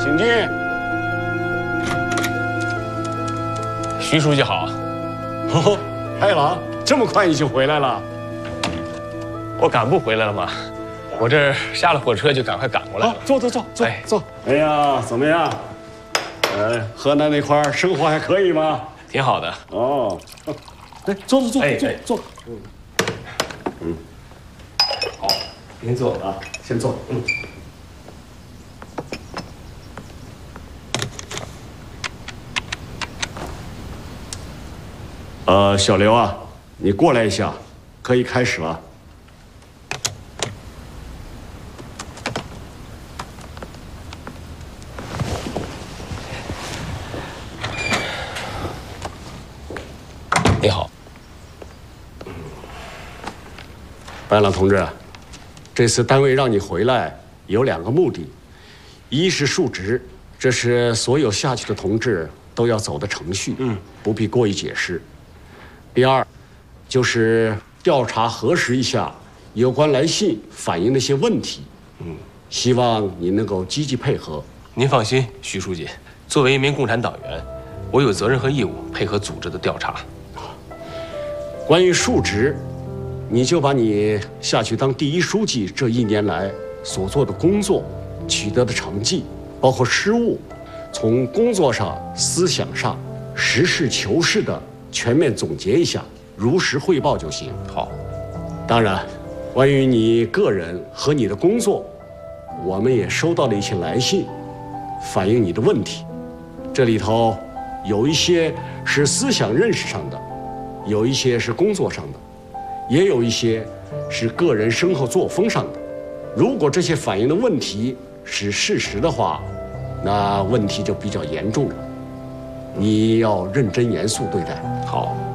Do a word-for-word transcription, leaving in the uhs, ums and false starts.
请进。 徐书记好。 哦，太郎，这么快你就回来了？ 我赶不回来了吗？我这下了火车就赶快赶过来了。 坐坐坐坐哎坐。哎呀，怎么样？呃，河南那块生活还可以吗？ 挺好的。 哦，来，坐坐坐哎坐坐。嗯嗯，好，您坐啊，先坐。嗯。呃，小刘啊，你过来一下，可以开始了。 你好， 白朗同志，这次单位让你回来有两个目的，一是述职，这是所有下去的同志都要走的程序，嗯，不必过于解释。第二，就是调查核实一下有关来信反映的一些问题，嗯，希望你能够积极配合。 您放心，徐书记，作为一名共产党员，我有责任和义务配合组织的调查。 关于述职，你就把你下去当第一书记这一年来所做的工作、取得的成绩，包括失误，从工作上、思想上、实事求是的全面总结一下，如实汇报就行。 好。 当然，关于你个人和你的工作，我们也收到了一些来信，反映你的问题。这里头有一些是思想认识上的，有一些是工作上的，也有一些是个人生活作风上的。如果这些反映的问题是事实的话，那问题就比较严重了，你要认真严肃对待。 好。